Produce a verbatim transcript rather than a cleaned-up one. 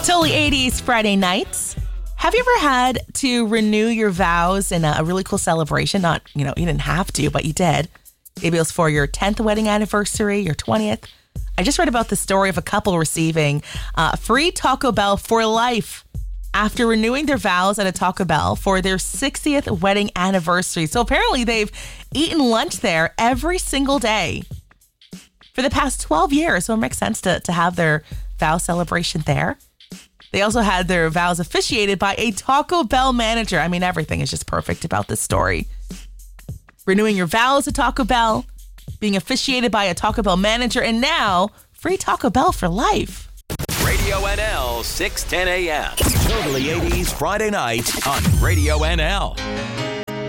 Totally eighties Friday nights. Have you ever had to renew your vows in a, a really cool celebration? Not, you know, you didn't have to, but you did. Maybe it was for your tenth wedding anniversary, your twentieth. I just read about the story of a couple receiving uh, free Taco Bell for life after renewing their vows at a Taco Bell for their sixtieth wedding anniversary. So apparently they've eaten lunch there every single day for the past twelve years. So it makes sense to, to have their vow celebration there. They also had their vows officiated by a Taco Bell manager. I mean, everything is just perfect about this story. Renewing your vows at Taco Bell, being officiated by a Taco Bell manager, and now free Taco Bell for life. Radio N L, six ten a.m. Totally eighties Friday night on Radio N L.